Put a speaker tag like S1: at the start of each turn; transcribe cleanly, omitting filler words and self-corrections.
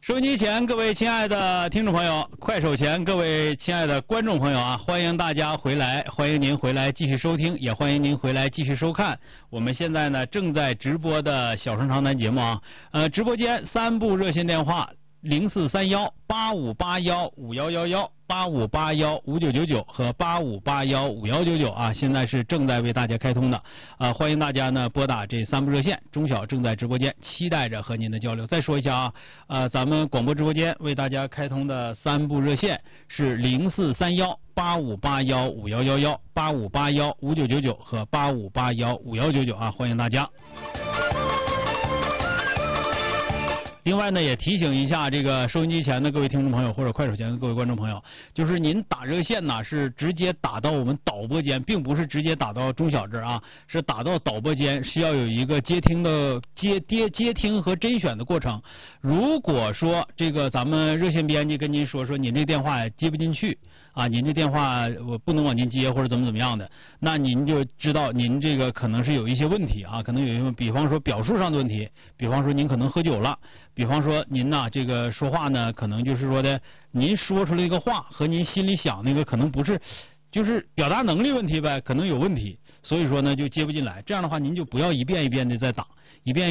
S1: 收音机前各位亲爱的听众朋友，快手前各位亲爱的观众朋友啊，欢迎大家回来，欢迎您回来继续收听，也欢迎您回来继续收看。我们现在呢正在直播的小声长谈节目啊，直播间3部热线电话：0431-8581-5111、8581-5999和8581-5199啊，现在是正在为大家开通的，欢迎大家呢拨打这3部热线，钟晓正在直播间，期待着和您的交流。再说一下啊，咱们广播直播间为大家开通的3部热线是0431-8581-5111、8581-5999和8581-5199啊，欢迎大家。另外呢，也提醒一下这个收音机前的各位听众朋友或者快手前的各位观众朋友，就是您打热线呢是直接打到我们导播间，并不是直接打到钟晓这儿啊，是打到导播间，是要有一个接听和甄选的过程。如果说这个咱们热线编辑跟您说您这电话接不进去啊，您这电话我不能往您接或者怎么样的，那您就知道您这个可能是有一些问题啊，可能有一些，比方说表述上的问题，比方说您可能喝酒了，比方说您呢这个说话呢可能就是说的您说出来一个话和您心里想那个可能不是，就是表达能力问题呗，可能有问题，所以说呢就接不进来。这样的话您就不要一遍一遍的再打，一遍